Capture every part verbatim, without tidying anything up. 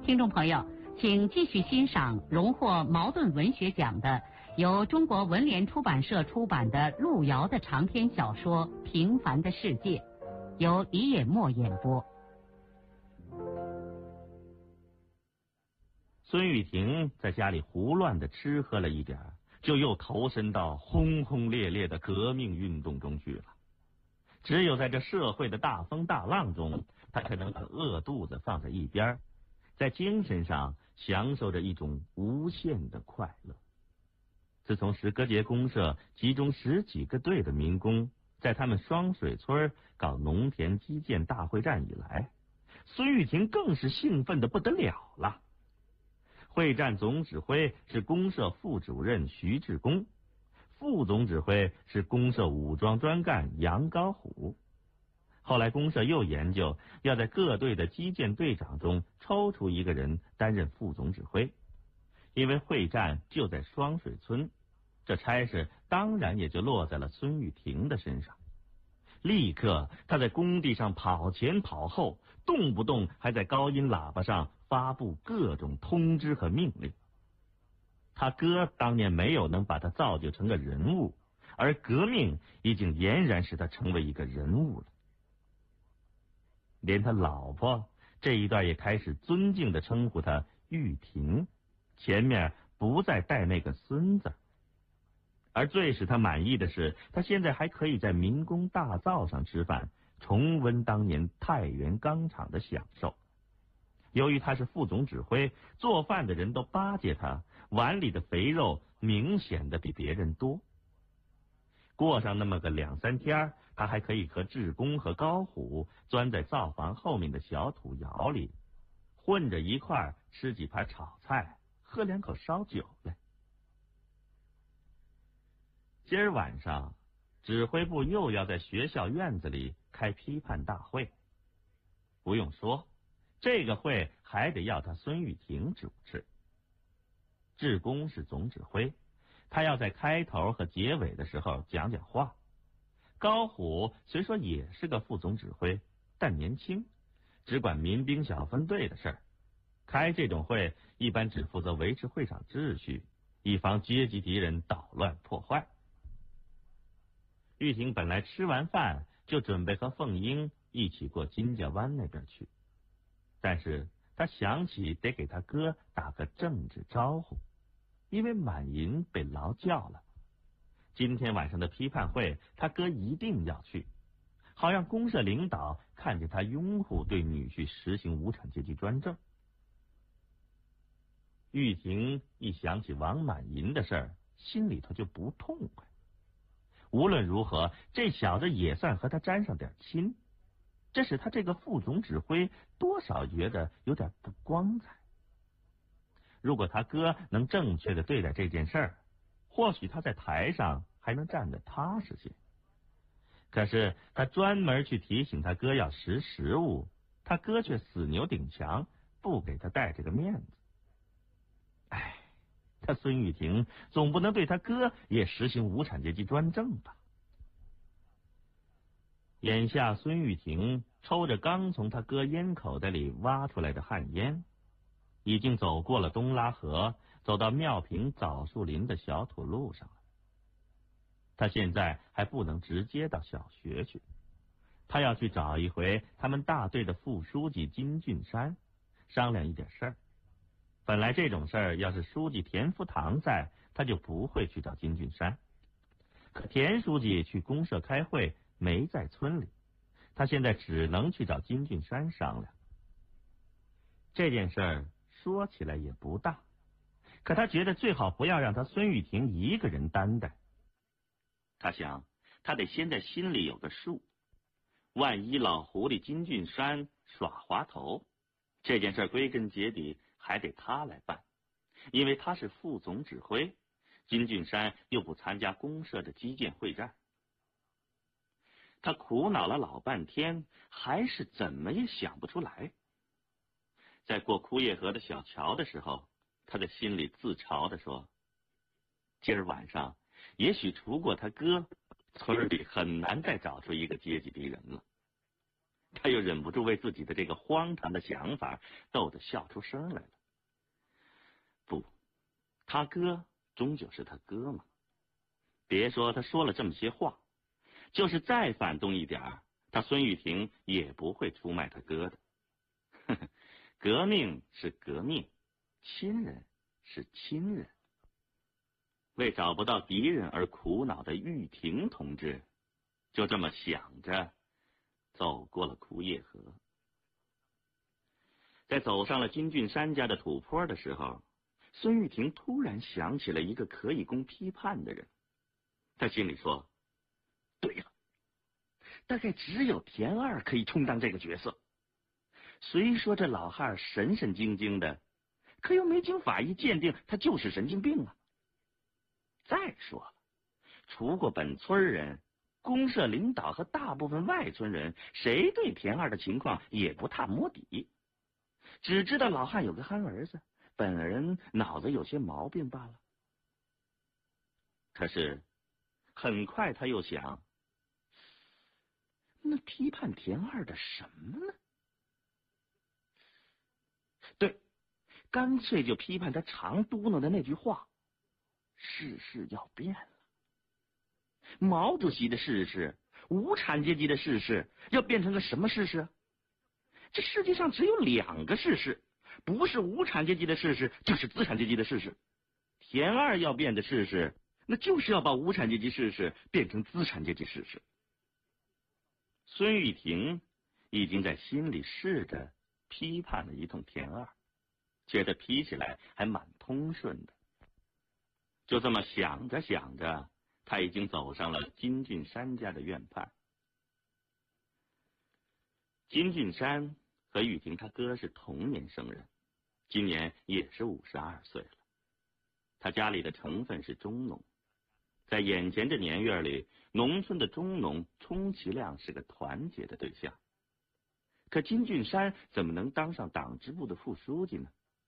听众朋友，请继续欣赏荣获茅盾文学奖的由中国文联出版社出版的路遥的长篇小说《平凡的世界》，由李野墨演播。 孙玉婷在家里胡乱的吃喝了一点，就又投身到轰轰烈烈的革命运动中去了。只有在这社会的大风大浪中，他才能把饿肚子放在一边，在精神上享受着一种无限的快乐。自从石圪节公社集中十几个队的民工在他们双水村搞农田基建大会战以来，孙玉婷更是兴奋得不得了了。会战总指挥是公社副主任徐志功，副总指挥是公社武装专干杨高虎。后来公社又研究要在各队的基建队长中抽出一个人担任副总指挥，因为会战就在双水村，这差事当然也就落在了孙玉婷的身上。立刻他在工地上跑前跑后，动不动还在高音喇叭上发布各种通知和命令。他哥当年没有能把他造就成个人物，而革命已经俨然使他成为一个人物了。连他老婆这一段也开始尊敬地称呼他玉婷，前面不再带那个孙子。而最使他满意的是，他现在还可以在民工大灶上吃饭，重温当年太原钢厂的享受。由于他是副总指挥，做饭的人都巴结他，碗里的肥肉明显的比别人多。过上那么个两三天，他还可以和志功和高虎钻在灶房后面的小土窑里，混着一块儿吃几盘炒菜，喝两口烧酒来。今儿晚上，指挥部又要在学校院子里开批判大会。不用说，这个会还得要他孙玉婷主持。志功是总指挥，他要在开头和结尾的时候讲讲话。高虎虽说也是个副总指挥，但年轻，只管民兵小分队的事儿。开这种会一般只负责维持会场秩序，以防阶级敌人捣乱破坏。玉婷本来吃完饭就准备和凤英一起过金家湾那边去，但是他想起得给他哥打个政治招呼，因为满银被劳教了。今天晚上的批判会他哥一定要去，好让公社领导看见他拥护对女婿实行无产阶级专政。玉婷一想起王满银的事儿，心里头就不痛快。无论如何，这小子也算和他沾上点亲，这使他这个副总指挥多少觉得有点不光彩。如果他哥能正确的对待这件事儿，或许他在台上还能站得踏实些。可是他专门去提醒他哥要识时务，他哥却死牛顶墙，不给他带这个面子。唉，他孙玉婷总不能对他哥也实行无产阶级专政吧。眼下孙玉婷抽着刚从他哥烟口袋里挖出来的旱烟，已经走过了东拉河，走到庙坪枣树林的小土路上了。他现在还不能直接到小学去，他要去找一回他们大队的副书记金俊山，商量一点事儿。本来这种事儿要是书记田福堂在，他就不会去找金俊山。可田书记去公社开会，没在村里，他现在只能去找金俊山商量。这件事儿说起来也不大，可他觉得最好不要让他孙玉婷一个人担待。他想，他得先在心里有个数，万一老狐狸金俊山耍滑头，这件事归根结底还得他来办，因为他是副总指挥，金俊山又不参加公社的基建会战。他苦恼了老半天，还是怎么也想不出来。在过枯叶河的小桥的时候，他在心里自嘲地说，今儿晚上也许除过他哥，村里很难再找出一个阶级敌人了。 他又忍不住为自己的这个荒唐的想法逗得笑出声来了。不，他哥终究是他哥嘛。别说他说了这么些话，就是再反动一点儿，他孙玉婷也不会出卖他哥的。呵呵，革命是革命，亲人是亲人。为找不到敌人而苦恼的玉婷同志，就这么想着，走过了枯叶河。在走上了金俊山家的土坡的时候，孙玉婷突然想起了一个可以供批判的人。他心里说：对了，大概只有田二可以充当这个角色。虽说这老汉神神经经的，可又没经法医鉴定他就是神经病啊。再说了，除过本村人，公社领导和大部分外村人，谁对田二的情况也不太摸底，只知道老汉有个憨儿子，本人脑子有些毛病罢了。可是很快他又想，那批判田二的什么呢？对，干脆就批判他常嘟囔的那句话：世事要变了。毛主席的世事，无产阶级的世事，要变成个什么世事？这世界上只有两个世事，不是无产阶级的世事，就是资产阶级的世事。田二要变的世事，那就是要把无产阶级世事变成资产阶级世事。孙玉婷已经在心里试着批判了一通田二，觉得批起来还蛮通顺的。就这么想着想着，他已经走上了金俊山家的院畔。金俊山和玉婷他哥是同年生人，今年也是五十二岁了。他家里的成分是中农，在眼前这年月里，农村的中农充其量是个团结的对象。可金俊山怎么能当上党支部的副书记呢？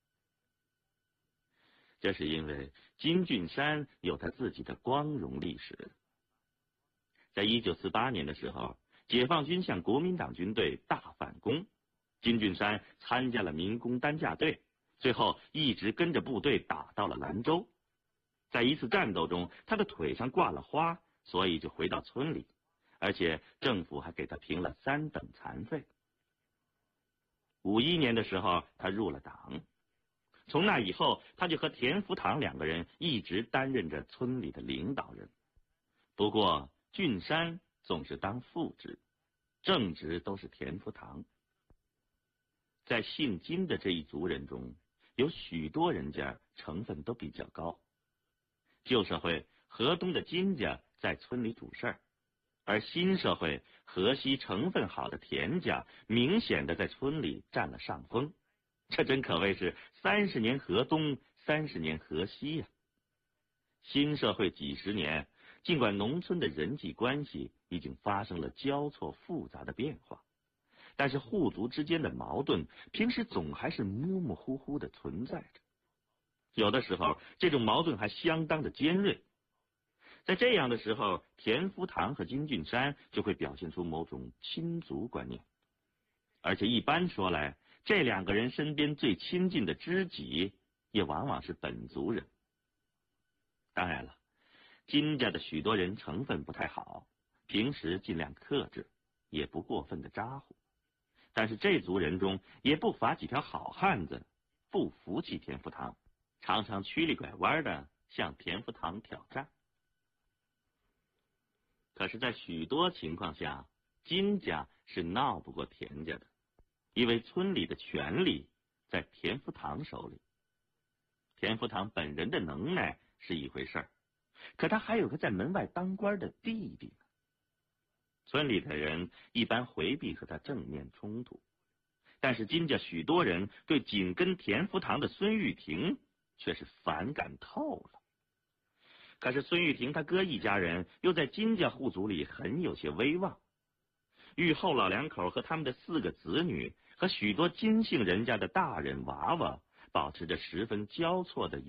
这是因为金俊山有他自己的光荣历史。在一九四八年的时候，解放军向国民党军队大反攻，金俊山参加了民工担架队，最后一直跟着部队打到了兰州。在一次战斗中，他的腿上挂了花，所以就回到村里，而且政府还给他评了三等残废。五一年的时候，他入了党。从那以后，他就和田福堂两个人一直担任着村里的领导人。不过俊山总是当副职，正职都是田福堂。在姓金的这一族人中，有许多人家成分都比较高。旧社会河东的金家在村里主事儿，而新社会河西成分好的田家明显的在村里占了上风。这真可谓是三十年河东，三十年河西呀、啊。新社会几十年，尽管农村的人际关系已经发生了交错复杂的变化，但是户族之间的矛盾平时总还是模模糊糊的存在着。有的时候，这种矛盾还相当的尖锐。在这样的时候，田福堂和金俊山就会表现出某种亲族观念，而且一般说来，这两个人身边最亲近的知己，也往往是本族人。当然了，金家的许多人成分不太好，平时尽量克制，也不过分的咋呼。但是这族人中也不乏几条好汉子，不服气田福堂，常常曲里拐弯的向田福堂挑战。可是在许多情况下，金家是闹不过田家的，因为村里的权力在田福堂手里。田福堂本人的能耐是一回事儿，可他还有个在门外当官的弟弟呢。村里的人一般回避和他正面冲突，但是金家许多人对紧跟田福堂的孙玉婷却是反感透了。可是孙玉婷他哥一家人又在金家户族里很有些威望，玉后老两口和他们的四个子女和许多金姓人家的大人娃娃保持着十分交错的